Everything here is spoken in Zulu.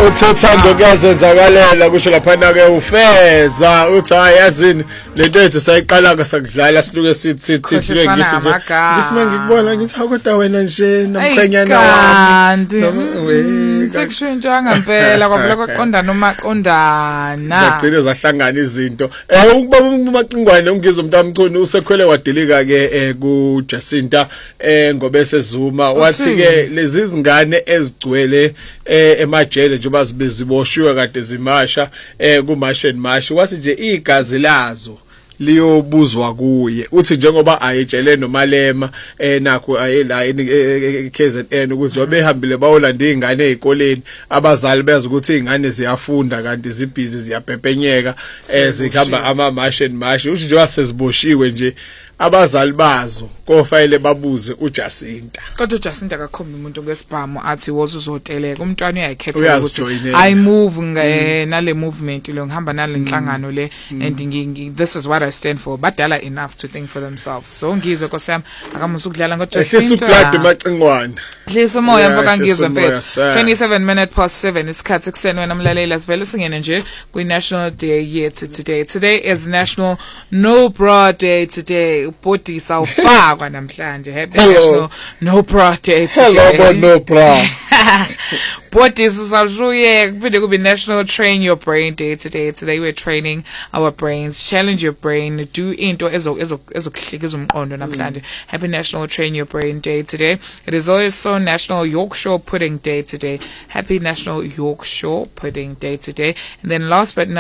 Uthando kuyazenzakalela kusho lapha ke ufeza uthi ayazini lento yethu sayiqala sakudlala siluke sithi ngithi mangikubona ngithi kodwa wena nje nomqhenyana wami sekushintsha ngempela kwabula kwaqondana nomaqondana zagcina zahlangana izinto ukubaba uMacingwane ungizwe umuntu amchunu usekhwele wadelika ke ku Jacinta ngoba esezuma wathi ke lezi zingane ezigcwele emajele njengoba ziboshiwe kade zimasha kuMarch March wathi nje igazi lazo liyobuzwa kuye uthi njengoba ayitshele noMalema nakho ayela KZN ukuthi njengoba behambile bawolanda izingane ezikoleni abazali beza ukuthi izingane ziyafunda kanti zibhizi ziyabhepenyeka zikhamba ama-March uthi njengoba seziboshiwe nje abazali bazo kofanele babuze uJacinta kodwa uJacinta akakhomba umuntu ngesibhamu athi wozuzoteleka umntwana uyayikhetha ukuthi I move nale movement lo ngihamba nale inhlangano le and this is what I stand for badala enough to think for themselves so ngizwe nkosiyami akamusa ukudlala ngoJacinta sisuplade Macingwane Dlisa umoya mfoka ngizwe mfethu 7:27 isikhathi ekseni wena mlaleli asivele singene nje kwi National Day yethu today is National No Bra Day today ubhodi sawufakwa namhlanje happy National No Bra Day today hello no bra bhodi sisashuye kuphinde kube National Train Your Brain Day today we're training our brains challenge your brain do into ezokuhlikiza umqondo namhlanje happy National Train Your Brain Day today it is also National Yorkshire Pudding Day today happy National Yorkshire Pudding Day today and then last but not